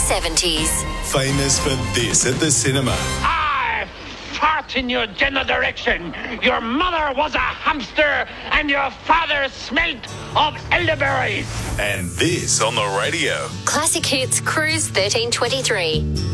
70s. Famous for this at the cinema. I fart in your general direction. Your mother was a hamster and your father smelt of elderberries. And this on the radio. Classic Hits Cruise 1323.